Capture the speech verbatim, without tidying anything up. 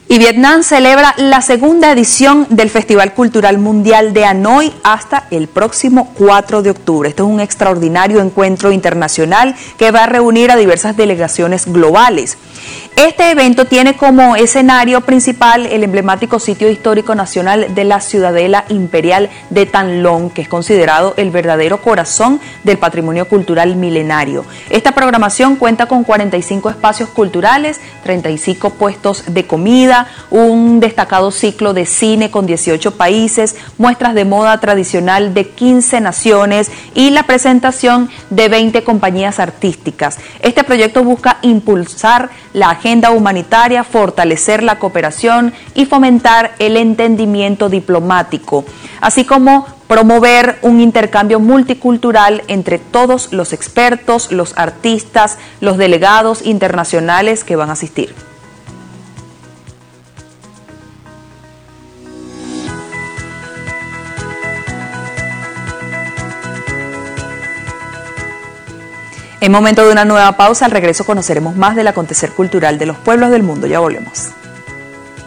Y Vietnam celebra la segunda edición del Festival Cultural Mundial de Hanoi hasta el próximo cuatro de octubre. Este es un extraordinario encuentro internacional que va a reunir a diversas delegaciones globales. Este evento tiene como escenario principal el emblemático sitio histórico nacional de la Ciudadela Imperial de Tan Long, que es considerado el verdadero corazón del patrimonio cultural milenario. Esta programación cuenta con cuarenta y cinco espacios culturales, treinta y cinco puestos de comida, un destacado ciclo de cine con dieciocho países, muestras de moda tradicional de quince naciones y la presentación de veinte compañías artísticas. Este proyecto busca impulsar la agenda humanitaria, fortalecer la cooperación y fomentar el entendimiento diplomático, así como promover un intercambio multicultural entre todos los expertos, los artistas, los delegados internacionales que van a asistir. En momento de una nueva pausa, al regreso conoceremos más del acontecer cultural de los pueblos del mundo. Ya volvemos.